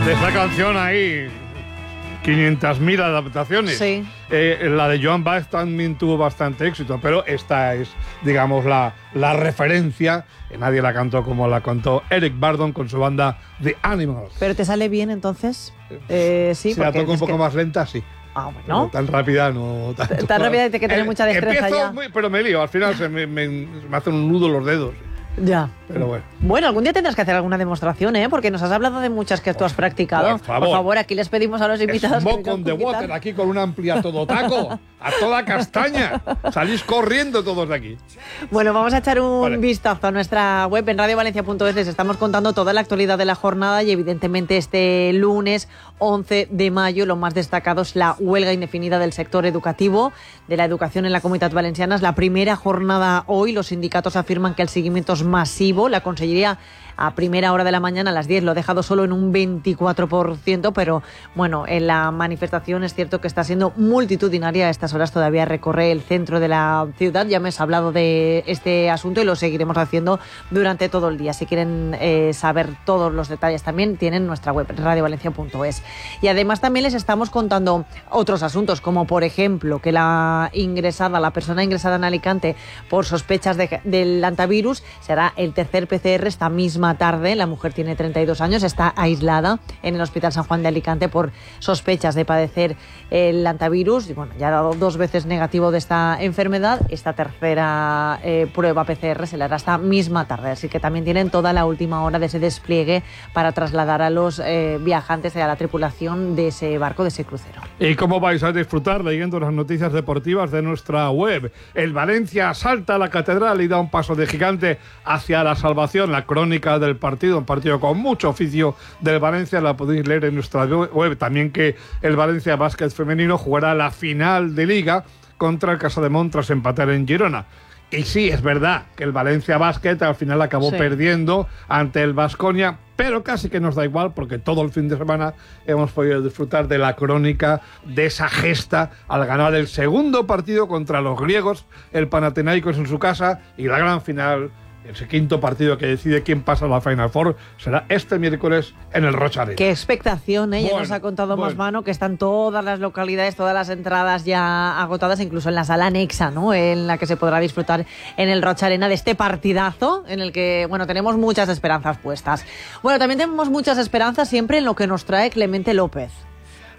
De esa canción hay 500.000 adaptaciones. Sí. La de Joan Baez también tuvo bastante éxito, pero esta es, digamos, la referencia. Nadie la cantó como la cantó Eric Burdon con su banda The Animals. ¿Pero te sale bien entonces? Sí, si la toco un poco más lenta, sí. Ah, bueno. Pero tan rápida no tanto. Tan rápida hay que tener mucha destreza ya. Pero me lío, al final me hacen un nudo los dedos. Ya. Pero bueno. Bueno, algún día tendrás que hacer alguna demostración, ¿eh? Porque nos has hablado de muchas que tú has practicado. Por favor, aquí les pedimos a los invitados. Smoke on the water, aquí con una amplia todotaco, a toda castaña. Salís corriendo todos de aquí. Bueno, vamos a echar un vistazo a nuestra web en radiovalencia.es. Les estamos contando toda la actualidad de la jornada y evidentemente este lunes 11 de mayo lo más destacado es la huelga indefinida del sector educativo, de la educación en la Comunitat Valenciana. Es la primera jornada hoy. Los sindicatos afirman que el seguimiento es masivo. La Consellería a primera hora de la mañana, a las 10, lo ha dejado solo en un 24%, pero bueno, en la manifestación es cierto que está siendo multitudinaria. A estas horas todavía recorre el centro de la ciudad. Ya me has hablado de este asunto y lo seguiremos haciendo durante todo el día. Si quieren saber todos los detalles también tienen nuestra web, radiovalencia.es. Y además también les estamos contando otros asuntos, como por ejemplo que la persona ingresada en Alicante por sospechas del hantavirus será el tercer PCR esta misma tarde. La mujer tiene 32 años, está aislada en el Hospital San Juan de Alicante por sospechas de padecer el hantavirus y bueno, ya ha dado 2 veces negativo de esta enfermedad. Esta tercera prueba PCR se la hará esta misma tarde, así que también tienen toda la última hora de ese despliegue para trasladar a los viajantes y a la tripulación de ese barco, de ese crucero. ¿Y cómo vais a disfrutar leyendo las noticias deportivas de nuestra web? El Valencia salta a la catedral y da un paso de gigante hacia la salvación. La crónica del partido, un partido con mucho oficio del Valencia, la podéis leer en nuestra web. También que el Valencia Básquet femenino jugará la final de Liga contra el Casademont tras empatar en Girona. Y sí, es verdad que el Valencia Básquet al final acabó perdiendo ante el Baskonia, pero casi que nos da igual porque todo el fin de semana hemos podido disfrutar de la crónica de esa gesta al ganar el segundo partido contra los griegos, el Panathinaikos en su casa, y la gran final, ese quinto partido que decide quién pasa a la Final Four, será este miércoles en el Rocha Arena. Qué expectación, ¿eh? Ya nos ha contado Más Mano que están todas las localidades, todas las entradas ya agotadas, incluso en la sala anexa, ¿no? En la que se podrá disfrutar en el Rocha Arena de este partidazo en el que, bueno, tenemos muchas esperanzas puestas. Bueno, también tenemos muchas esperanzas siempre en lo que nos trae Clemente López.